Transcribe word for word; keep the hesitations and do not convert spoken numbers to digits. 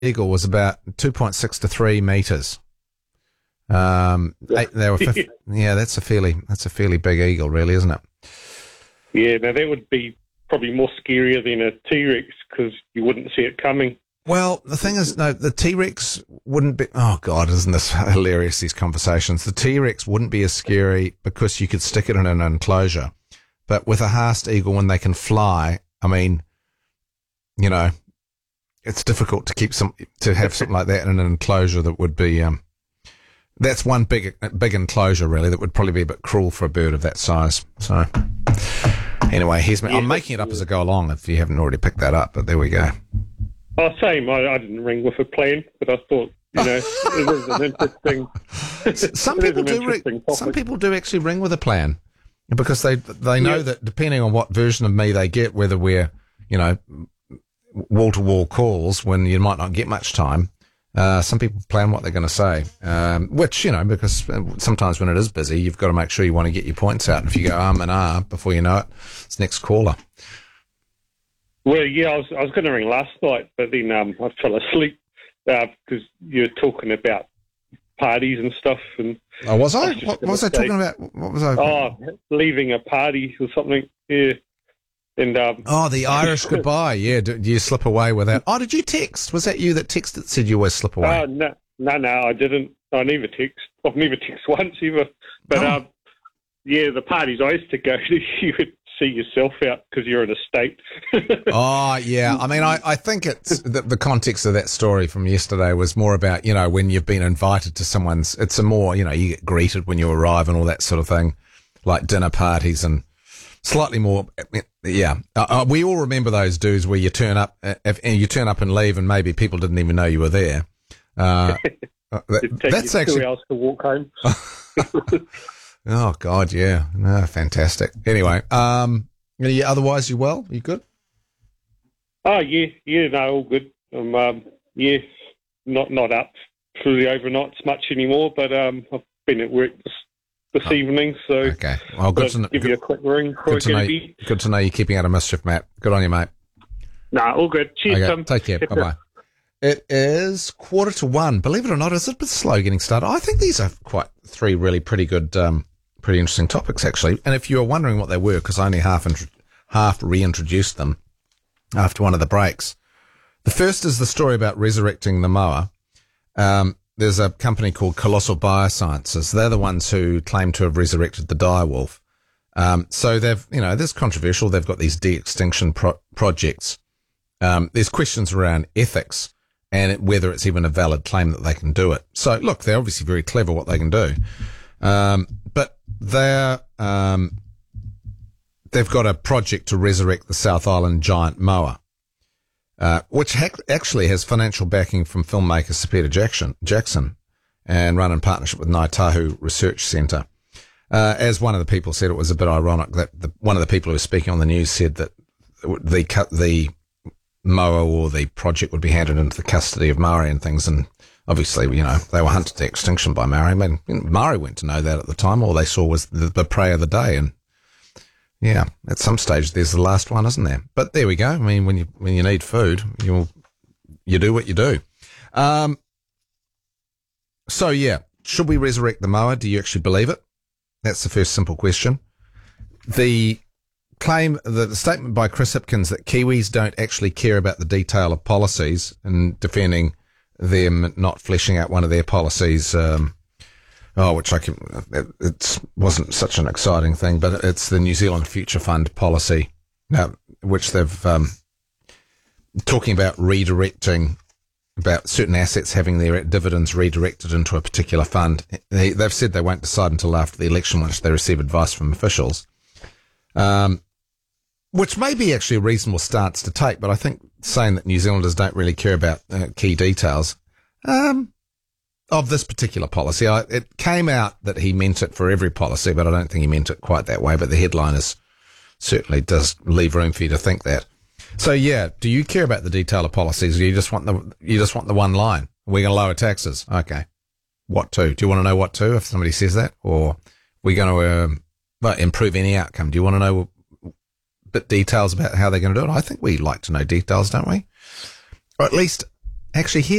eagle was about two point six to three meters. Um, eight, they were fifty, yeah, that's a fairly that's a fairly big eagle, really, isn't it? Yeah, now that would be probably more scarier than a T-Rex because you wouldn't see it coming. Well, the thing is, no, the T-Rex wouldn't be... Oh, God, isn't this hilarious, these conversations? The T-Rex wouldn't be as scary because you could stick it in an enclosure. But with a Haast eagle, when they can fly, I mean, you know, it's difficult to keep some... to have something like that in an enclosure that would be... Um, that's one big big enclosure, really, that would probably be a bit cruel for a bird of that size. So, anyway, here's me. I'm making it up as I go along if you haven't already picked that up, but there we go. Oh, same. I, I didn't ring with a plan, but I thought, you know, it is an interesting. Some people do. Ring, some people do actually ring with a plan because they they know yeah. that depending on what version of me they get, whether we're you know wall to wall calls when you might not get much time. Uh, some people plan what they're going to say, um, which you know because sometimes when it is busy, you've got to make sure you want to get your points out. And if you go um and ah before you know it, it's next caller. Well, yeah, I was I was going to ring last night, but then um, I fell asleep because uh, you were talking about parties and stuff. And oh, was I? I was what, what was I talking about? What was I? Oh, leaving a party or something. Yeah. And um, oh, the Irish goodbye. Yeah, do, do you slip away with that? Oh, did you text? Was that you that texted? Said you always slip away? Oh, no, no, no, I didn't. I never text. I've never texted once either. But oh. um, yeah, the parties I used to go to, you would see yourself out because you're in a state. Oh, yeah. I mean, I, I think it's the, the context of that story from yesterday was more about, you know, when you've been invited to someone's, it's a more, you know, you get greeted when you arrive and all that sort of thing, like dinner parties and slightly more, yeah. Uh, we all remember those dudes where you turn up, if, and you turn up and leave and maybe people didn't even know you were there. Uh, that, that's actually two hours to walk home. Oh God, yeah, no, fantastic. Anyway, um, yeah, otherwise you well? You good? Oh yeah, yeah, no, all good. Um, um yeah, not not up through the overnights much anymore, but um, I've been at work this, this oh, evening, so okay. Well, good to know, give good, you a quick ring. Good to know. You, good to know you're keeping out of mischief, Matt. Good on you, mate. Nah, all good. Cheers. Okay, um, take care. Bye bye. It is quarter to one. Believe it or not, it's a bit slow getting started. I think these are quite three really pretty good, um, pretty interesting topics, actually. And if you were wondering what they were, because I only half intro- half reintroduced them after one of the breaks. The first is the story about resurrecting the moa. Um, there's a company called Colossal Biosciences. They're the ones who claim to have resurrected the direwolf. Um, so they've, you know, this is controversial. They've got these de-extinction pro- projects. Um, there's questions around ethics and whether it's even a valid claim that they can do it. So, look, they're obviously very clever what they can do. Um, but they're, um, they've got a project to resurrect the South Island giant moa, uh, which ha- actually has financial backing from filmmaker Sir Peter Jackson, Jackson and run in partnership with Ngāi Tahu Research Centre. Uh, as one of the people said, it was a bit ironic that the, one of the people who was speaking on the news said that the cut the moa or the project would be handed into the custody of Maori and things, and obviously, you know, they were hunted to extinction by Maori. I mean, Maori went to know that at the time. All they saw was the, the prey of the day, and yeah, at some stage, there's the last one, isn't there? But there we go. I mean, when you when you need food, you you do what you do. Um. So yeah, should we resurrect the moa? Do you actually believe it? That's the first simple question. The claim, the, the statement by Chris Hipkins that Kiwis don't actually care about the detail of policies and defending them not fleshing out one of their policies, um, oh, which I can, it it's, wasn't such an exciting thing, but it's the New Zealand Future Fund policy, now, which they've, um, talking about redirecting, about certain assets having their dividends redirected into a particular fund. They, they've said they won't decide until after the election once they receive advice from officials. Um, which may be actually a reasonable stance to take, but I think saying that New Zealanders don't really care about uh, key details um, of this particular policy, I, it came out that he meant it for every policy, but I don't think he meant it quite that way. But the headline is certainly does leave room for you to think that. So yeah, do you care about the detail of policies? Or you just want the you just want the one line? We're going to lower taxes. Okay, what to? Do you want to know what to? If somebody says that, or we're going to um, well, improve any outcome? Do you want to know bit details about how they're going to do it? I think we like to know details, don't we? Or at least actually,